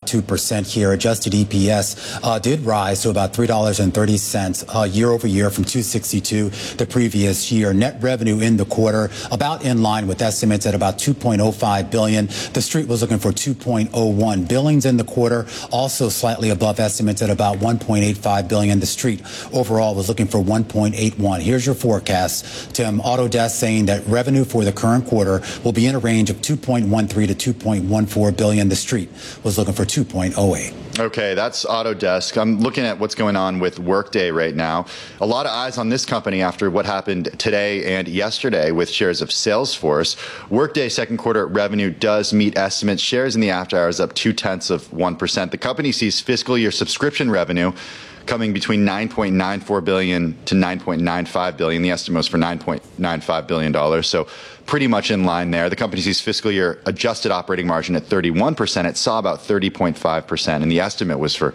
2% here. Adjusted EPS did rise to about $3.30 year over year from $2.62 the previous year. Net revenue in the quarter about in line with estimates at about $2.05 billion. The street was looking for $2.01. Billings in the quarter also slightly above estimates at about $1.85 billion. The street overall was looking for $1.81. Here's your forecast, Tim. Autodesk saying that revenue for the current quarter will be in a range of $2.13 to $2.14 billion. The street was looking for $2.08. Okay, that's Autodesk. I'm looking at what's going on with Workday right now. A lot of eyes on this company after what happened today and yesterday with shares of Salesforce. Workday second quarter revenue does meet estimates. Shares in the after hours up 0.2%. The company sees fiscal year subscription revenue coming between $9.94 billion to $9.95 billion. The estimate was for $9.95 billion. So pretty much in line there. The company sees fiscal year adjusted operating margin at 31%. It saw about 30.5%, and the estimate was for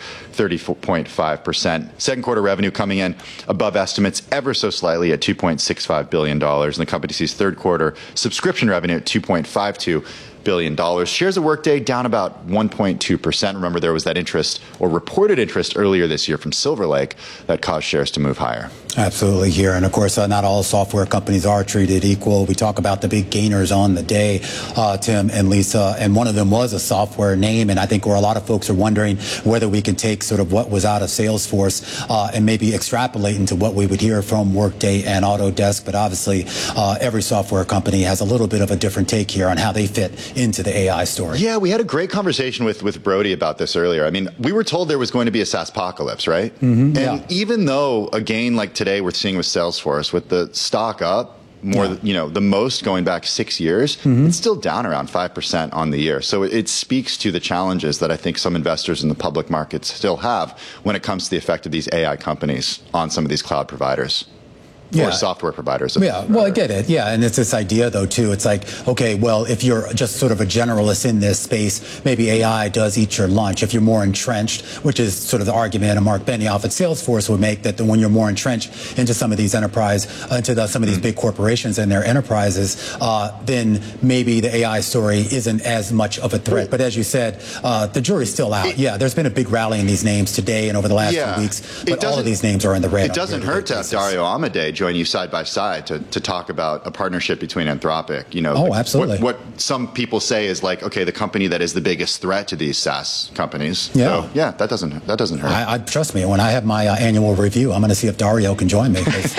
30.5%. Second quarter revenue coming in above estimates ever so slightly at $2.65 billion. And the company sees third quarter subscription revenue at $2.52 billion. Shares of Workday down about 1.2%. Remember, there was that interest or reported interest earlier this year from Silver Lake that caused shares to move higher. Absolutely here. And of course, not all software companies are treated equal. We talk about the big gainers on the day, Tim and Lisa, and one of them was a software name. And I think where a lot of folks are wondering whether we can take sort of what was out of Salesforce and maybe extrapolate into what we would hear from Workday and Autodesk. But obviously, every software company has a little bit of a different take here on how they fit into the AI story. Yeah, we had a great conversation with Brody about this earlier. I mean, we were told there was going to be a SaaSpocalypse, right? Mm-hmm, and even though a gain like today we're seeing with Salesforce, with the stock up more, the most going back 6 years, it's still down around 5% on the year. So it speaks to the challenges that I think some investors in the public markets still have when it comes to the effect of these AI companies on some of these cloud providers. Or software providers. Yeah, well, I get it. Yeah, and it's this idea, though, too. It's like, okay, well, if you're just sort of a generalist in this space, maybe AI does eat your lunch. If you're more entrenched, which is sort of the argument of Mark Benioff at Salesforce would make, that when you're more entrenched into some of these some of these big corporations and their enterprises, then maybe the AI story isn't as much of a threat. But as you said, the jury's still out. There's been a big rally in these names today and over the last few weeks, but all of these names are in the red. It doesn't hurt to have Dario Amodei join you side by side to talk about a partnership between Anthropic. Absolutely. What some people say is like, okay, the company that is the biggest threat to these SaaS companies. Yeah. So, that doesn't hurt. Trust me, when I have my annual review, I'm going to see if Dario can join me.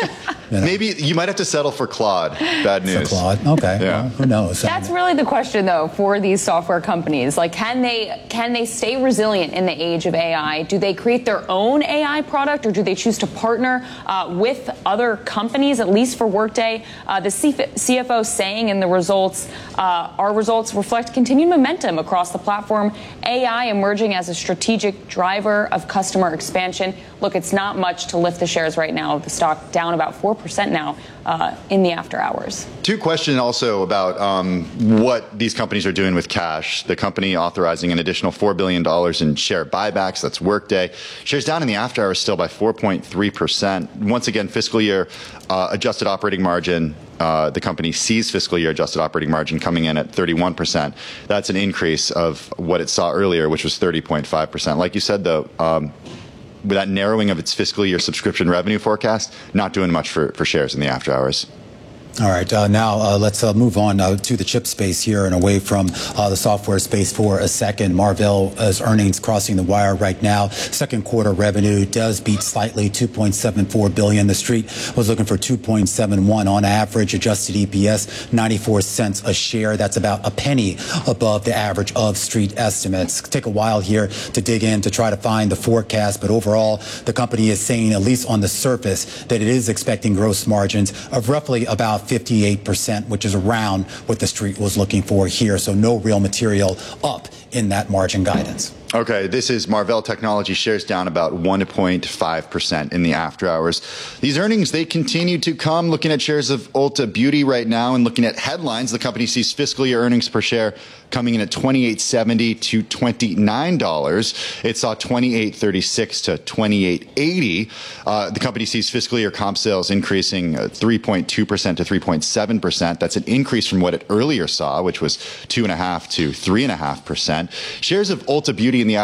Maybe you might have to settle for Claude. Bad news. For Claude. Okay. Yeah. Well, who knows? That's really the question, though, for these software companies. Like, can they stay resilient in the age of AI? Do they create their own AI product, or do they choose to partner with other companies? At least for Workday, the CFO saying in the results, our results reflect continued momentum across the platform. AI emerging as a strategic driver of customer expansion. Look, it's not much to lift the shares right now. The stock down about 4% now in the after hours. Two questions also about what these companies are doing with cash. The company authorizing an additional $4 billion in share buybacks. That's Workday. Shares down in the after hours still by 4.3%. Once again, fiscal year adjusted operating margin. The company sees fiscal year adjusted operating margin coming in at 31%. That's an increase of what it saw earlier, which was 30.5%. Like you said, though, with that narrowing of its fiscal year subscription revenue forecast, not doing much for shares in the after hours. All right, now let's move on to the chip space here and away from the software space for a second. Marvell's earnings crossing the wire right now. Second quarter revenue does beat slightly, $2.74 billion. The street was looking for $2.71 on average. Adjusted EPS, 94 cents a share. That's about a penny above the average of street estimates. Take a while here to dig in to try to find the forecast, but overall, the company is saying, at least on the surface, that it is expecting gross margins of roughly about 58%, which is around what the street was looking for here. So no real material up in that margin guidance. Okay, this is Marvell Technology. Shares down about 1.5% in the after hours. These earnings, they continue to come. Looking at shares of Ulta Beauty right now and looking at headlines, the company sees fiscal year earnings per share coming in at $28.70 to $29. It saw $28.36 to $28.80. The company sees fiscal year comp sales increasing 3.2% to 3.7%. That's an increase from what it earlier saw, which was 2.5% to 3.5%. Shares of Ulta Beauty in the